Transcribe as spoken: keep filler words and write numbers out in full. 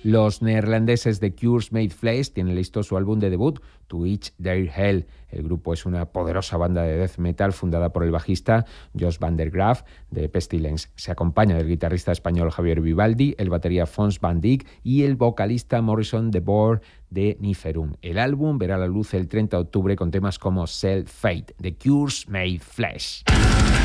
Los neerlandeses de Cures Made Flesh tienen listo su álbum de debut, To Each Their Hell. El grupo es una poderosa banda de death metal fundada por el bajista Jos van der Graaf de Pestilence. Se acompaña del guitarrista español Javier Vivaldi, el batería Fons van Dijk y el vocalista Morrison de Boer de Niferum. El álbum verá la luz el treinta de octubre con temas como Self Fate, de Cures Made Flesh.